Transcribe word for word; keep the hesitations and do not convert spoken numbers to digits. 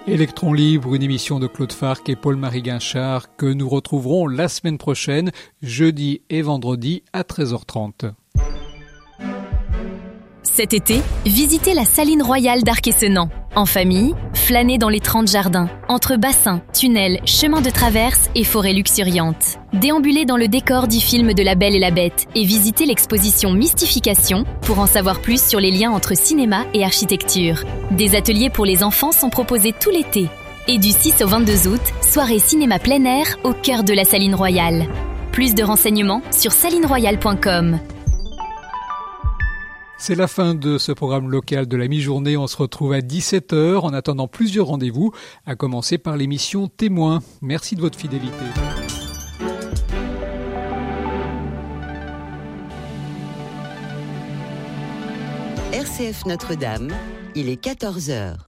Électron Libre, une émission de Claude Farc et Paul-Marie Guinchard que nous retrouverons la semaine prochaine, jeudi et vendredi à treize heures trente. Cet été, visitez la Saline Royale d'Arc-et-Senans. En famille, flânez dans les trente jardins, entre bassins, tunnels, chemins de traverse et forêts luxuriantes. Déambulez dans le décor du film de La Belle et la Bête et visitez l'exposition Mystification pour en savoir plus sur les liens entre cinéma et architecture. Des ateliers pour les enfants sont proposés tout l'été. Et du six au vingt-deux août, soirée cinéma plein air au cœur de la Saline Royale. Plus de renseignements sur saline royale point com. C'est la fin de ce programme local de la mi-journée. On se retrouve à dix-sept heures en attendant plusieurs rendez-vous, à commencer par l'émission Témoins. Merci de votre fidélité. R C F Notre-Dame, il est quatorze heures.